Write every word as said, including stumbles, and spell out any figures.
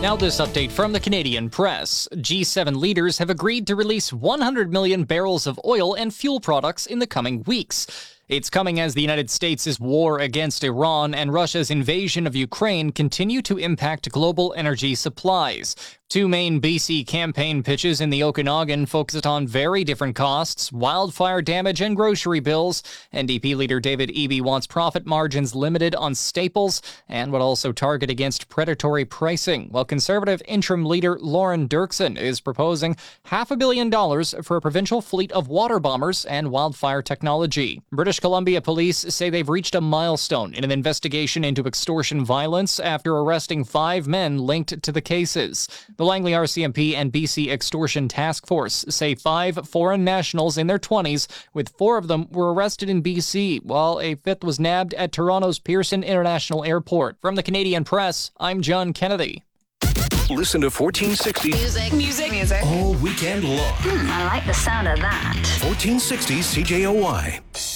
Now this update from the Canadian press. G seven leaders have agreed to release one hundred million barrels of oil and fuel products in the coming weeks. It's coming as the United States' war against Iran and Russia's invasion of Ukraine continue to impact global energy supplies. Two main B C campaign pitches in the Okanagan focused on very different costs, wildfire damage, and grocery bills. N D P leader David Eby wants profit margins limited on staples and would also target against predatory pricing, while Conservative interim leader Lauren Dirksen is proposing half a billion dollars for a provincial fleet of water bombers and wildfire technology. British Columbia police say they've reached a milestone in an investigation into extortion violence after arresting five men linked to the cases. The Langley R C M P and B C Extortion Task Force say five foreign nationals in their twenties, with four of them, were arrested in B C, while a fifth was nabbed at Toronto's Pearson International Airport. From the Canadian Press, I'm John Kennedy. Listen to fourteen sixty Music, music, music. all weekend long. Hmm, I like the sound of that. fourteen sixty C J O Y.